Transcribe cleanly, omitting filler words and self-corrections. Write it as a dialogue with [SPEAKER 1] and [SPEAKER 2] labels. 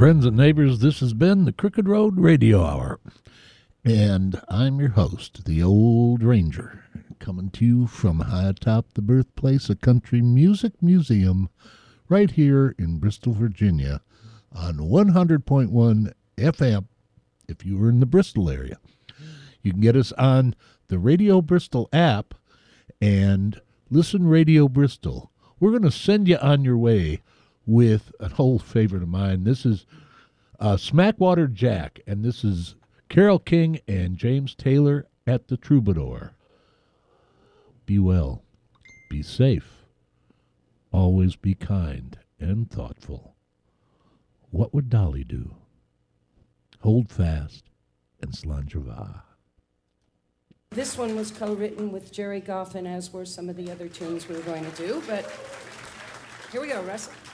[SPEAKER 1] friends and neighbors, this has been the Crooked Road Radio Hour. And I'm your host, the Old Ranger, coming to you from high atop the birthplace of Country Music Museum, right here in Bristol, Virginia, on 100.1 FM, if you were in the Bristol area. You can get us on the Radio Bristol app and Listen Radio Bristol. We're going to send you on your way with an old favorite of mine. This is Smackwater Jack, and this is Carole King and James Taylor at the Troubadour. Be well, be safe, always be kind and thoughtful. What would Dolly do? Hold fast and slanjava.
[SPEAKER 2] This one was co-written with Jerry Goffin, as were some of the other tunes we were going to do, but here we go, Russ.